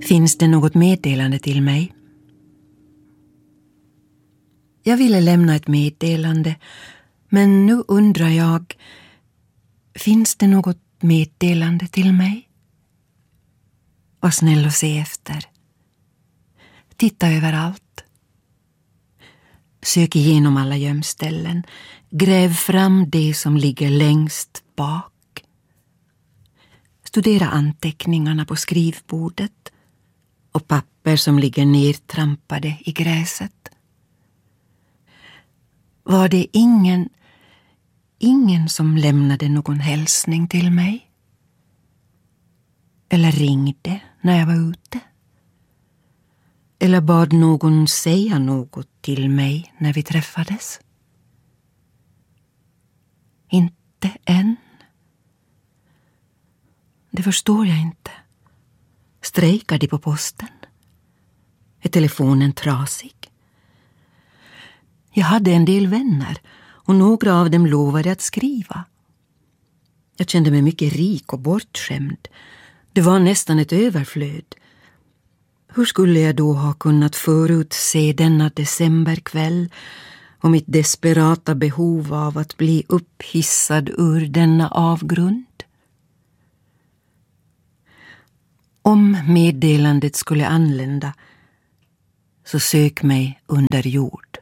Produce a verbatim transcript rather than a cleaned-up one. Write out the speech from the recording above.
Finns det något meddelande till mig? Jag ville lämna ett meddelande, men nu undrar jag, finns det något meddelande till mig? Var snäll och se efter. Titta överallt. Sök igenom alla gömställen. Gräv fram det som ligger längst bak. Studera anteckningarna på skrivbordet och papper som ligger nertrampade i gräset. Var det ingen, ingen som lämnade någon hälsning till mig? Eller ringde när jag var ute? Eller bad någon säga något till mig när vi träffades? Inte än. Det förstår jag inte. Strejkar de på posten? Är telefonen trasig? Jag hade en del vänner och några av dem lovade att skriva. Jag kände mig mycket rik och bortskämd. Det var nästan ett överflöd. Hur skulle jag då ha kunnat förutse denna decemberkväll och mitt desperata behov av att bli upphissad ur denna avgrund? Om meddelandet skulle anlända, så sök mig under jord.